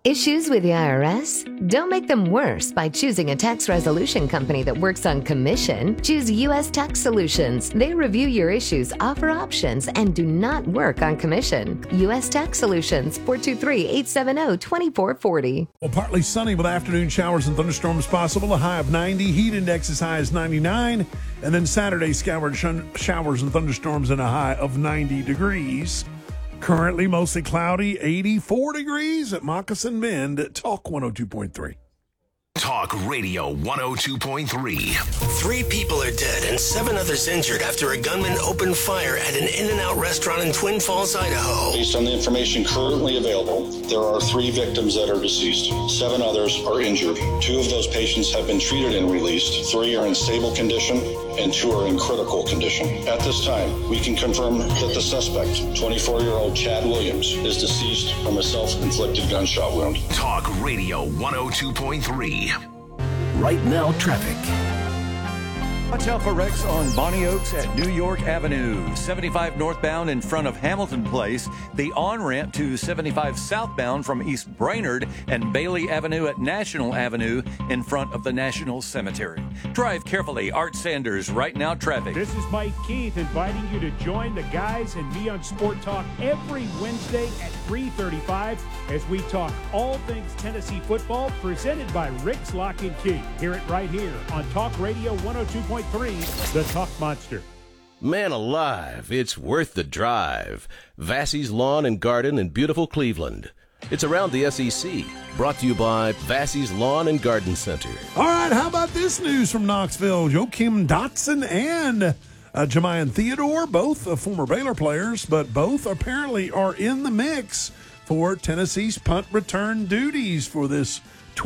Issues with the IRS? Don't make them worse by choosing a tax resolution company that works on commission. Choose U.S. Tax Solutions. They review your issues, offer options, and do not work on commission. U.S. Tax Solutions, 423-870-2440. Well, partly sunny with afternoon showers and thunderstorms possible. A high of 90. Heat index as high as 99. And then Saturday, showers and thunderstorms and a high of 90 degrees. Currently mostly cloudy, 84 degrees at Moccasin Bend at Talk 102.3. Talk Radio 102.3. 3 people are dead and 7 others injured after a gunman opened fire at an In-N-Out restaurant in Twin Falls, Idaho. Based on the information currently available, there are 3 victims that are deceased. 7 others are injured. 2 of those patients have been treated and released. 3 are in stable condition and 2 are in critical condition. At this time, we can confirm that the suspect, 24-year-old Chad Williams, is deceased from a self-inflicted gunshot wound. Talk Radio 102.3. Right now, traffic. Watch out for wrecks on Bonnie Oaks at New York Avenue. 75 northbound in front of Hamilton Place. The on-ramp to 75 southbound from East Brainerd and Bailey Avenue at National Avenue in front of the National Cemetery. Drive carefully. Art Sanders, Right Now Traffic. This is Mike Keith inviting you to join the guys and me on Sport Talk every Wednesday at 3:35 as we talk all things Tennessee football presented by Rick's Lock and Key. Hear it right here on Talk Radio 102.3, the Talk Monster. Man alive, it's worth the drive. Vassey's Lawn and Garden in beautiful Cleveland. It's around the SEC. Brought to you by Vassey's Lawn and Garden Center. All right, how about this news from Knoxville? Joakim Dotson and Jamian Theodore, both former Baylor players, but both apparently are in the mix for Tennessee's punt return duties for this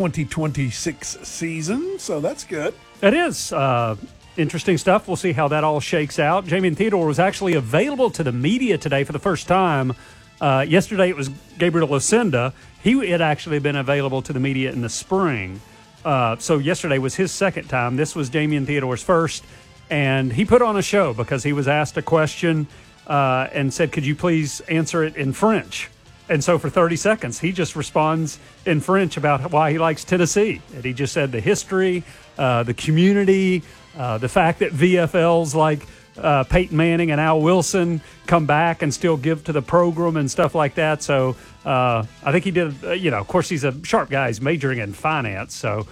2026 season. So that's good. It is. Interesting stuff. We'll see how that all shakes out. Jamian Theodore was actually available to the media today for the first time. Yesterday it was Gabriel Lucinda. He had actually been available to the media in the spring. So yesterday was his second time. This was Jamian Theodore's first. And he put on a show because he was asked a question and said, could you please answer it in French? And so for 30 seconds, he just responds in French about why he likes Tennessee. And he just said the history, the community, the fact that VFLs like Peyton Manning and Al Wilson come back and still give to the program and stuff like that. So I think he did, of course, he's a sharp guy. He's majoring in finance. So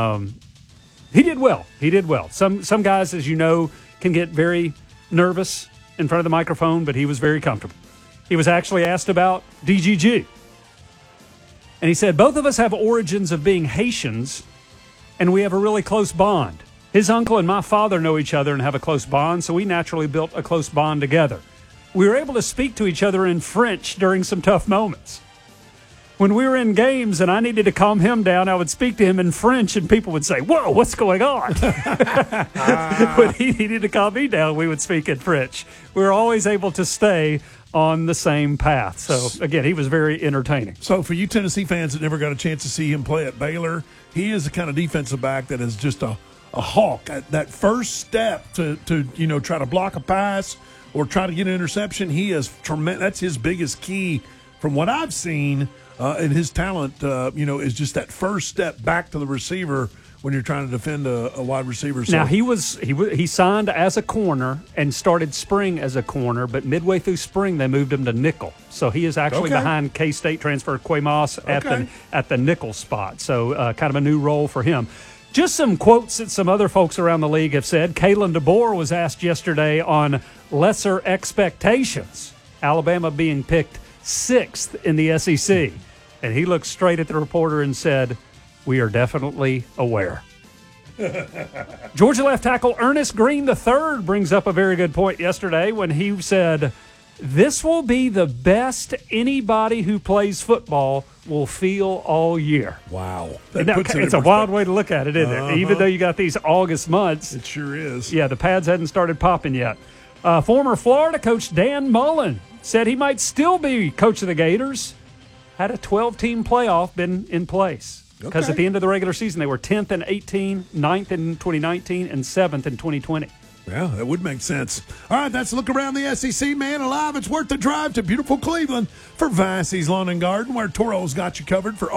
he did well. He did well. Some guys, as you know, can get very nervous in front of the microphone, but he was very comfortable. He was actually asked about DGG. And he said, both of us have origins of being Haitians, and we have a really close bond. His uncle and my father know each other and have a close bond, so we naturally built a close bond together. We were able to speak to each other in French during some tough moments. When we were in games and I needed to calm him down, I would speak to him in French, and people would say, whoa, what's going on? When he needed to calm me down, we would speak in French. We were always able to stay on the same path. So, again, he was very entertaining. So, for you Tennessee fans that never got a chance to see him play at Baylor, he is the kind of defensive back that is just a hawk. That first step to try to block a pass or try to get an interception, he is tremendous. That's his biggest key from what I've seen. And his talent, is just that first step back to the receiver when you're trying to defend a wide receiver. So. Now, he signed as a corner and started spring as a corner, but midway through spring they moved him to nickel. So he is actually behind K-State transfer Quay Moss at the nickel spot. So kind of a new role for him. Just some quotes that some other folks around the league have said. Kalen DeBoer was asked yesterday on lesser expectations, Alabama being picked 6th in the SEC. And he looked straight at the reporter and said, we are definitely aware. Georgia left tackle Ernest Green III brings up a very good point yesterday when he said, this will be the best anybody who plays football will feel all year. Wow. It's a wild way to look at it, isn't it? Even though you got these August months. It sure is. Yeah, the pads hadn't started popping yet. Former Florida coach Dan Mullen said he might still be coach of the Gators had a 12-team playoff been in place. Because at the end of the regular season, they were 10th in 18, 9th in 2019, and 7th in 2020. Yeah, that would make sense. All right, that's a look around the SEC. Man alive, it's worth the drive to beautiful Cleveland for Vassey's Lawn and Garden, where Toro's got you covered for